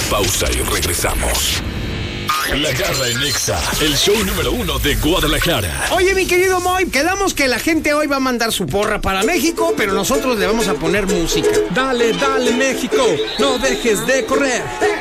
pausa y regresamos. La Garra en Nexa, el show número 1 de Guadalajara. Oye, mi querido Moy, quedamos que la gente hoy va a mandar su porra para México, pero nosotros le vamos a poner música. Dale, dale, México, no dejes de correr.